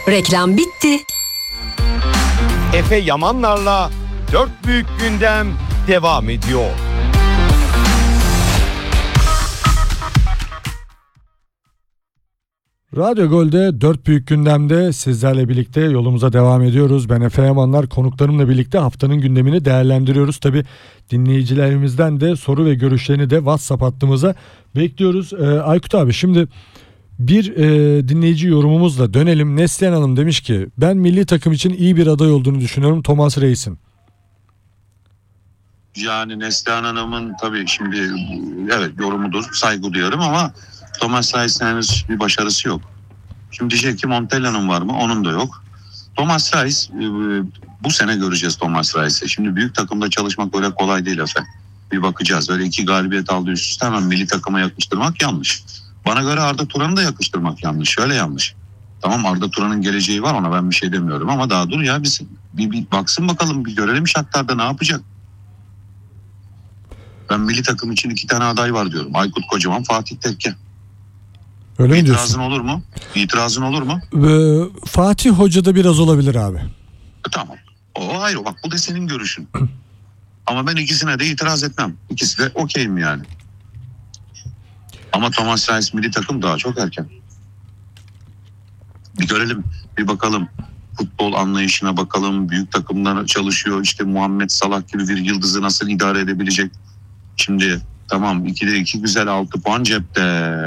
Reklam bitti. Efe Yamanlar'la 4 büyük gündem devam ediyor. Radyo Gol'de 4 büyük gündemde sizlerle birlikte yolumuza devam ediyoruz. Ben Efe Yamanlar, konuklarımla birlikte haftanın gündemini değerlendiriyoruz. Tabii dinleyicilerimizden de soru ve görüşlerini de WhatsApp hattımıza bekliyoruz. Aykut abi, şimdi bir dinleyici yorumumuzla dönelim. Neslihan Hanım demiş ki ben milli takım için iyi bir aday olduğunu düşünüyorum Thomas Reis'in. Yani Neslihan Hanım'ın tabii şimdi evet yorumudur, saygı duyuyorum ama Thomas Reis'in henüz bir başarısı yok. Şimdi diyecek ki Montella'nın var mı? Onun da yok. Thomas Reis bu sene göreceğiz Thomas Reis'i. Şimdi büyük takımda çalışmak öyle kolay değil efendim. Bir bakacağız. Öyle 2 galibiyet aldı üst üste hemen milli takıma yakıştırmak yanlış. Bana göre Arda Turan'ı da yakıştırmak yanlış. Şöyle yanlış. Tamam, Arda Turan'ın geleceği var, ona ben bir şey demiyorum ama daha dur ya, bir baksın bakalım, bir görelim Shakhtar'da ne yapacak. Ben milli takım için 2 tane aday var diyorum. Aykut Kocaman, Fatih Tekke. Öyle mi İtirazın diyorsun? olur mu? İtirazın olur mu? Fatih Hoca'da biraz olabilir abi. Tamam. O ayrı, bak bu da senin görüşün. Ama ben ikisine de itiraz etmem. İkisi de okeyim yani. Ama Thomas Reis milli takım daha çok erken. Bir görelim, bir bakalım. Futbol anlayışına bakalım. Büyük takımlar çalışıyor. İşte Muhammed Salah gibi bir yıldızı nasıl idare edebilecek? Şimdi tamam, 2'de 2 güzel, 6 puan cepte.